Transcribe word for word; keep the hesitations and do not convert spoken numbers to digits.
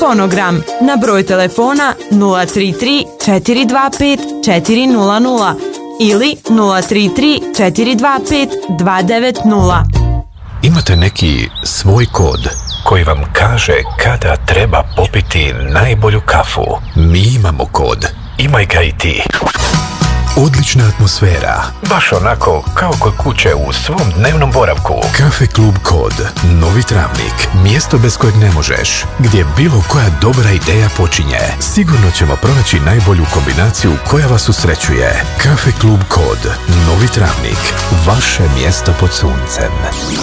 fonogram na broj telefona nula tri tri četiri dva pet četiri nula nula ili nula tri tri četiri dva pet dva devet nula. Imate neki svoj kod koji vam kaže kada treba popiti najbolju kafu? Mi imamo kod. Imaj ga i ti. Odlična atmosfera. Baš onako kao kod kuće u svom dnevnom boravku. Kafe Klub Kod. Novi Travnik. Mjesto bez kojeg ne možeš. Gdje bilo koja dobra ideja počinje. Sigurno ćemo pronaći najbolju kombinaciju koja vas usrećuje. Kafe Klub Kod. Novi Travnik. Vaše mjesto pod suncem.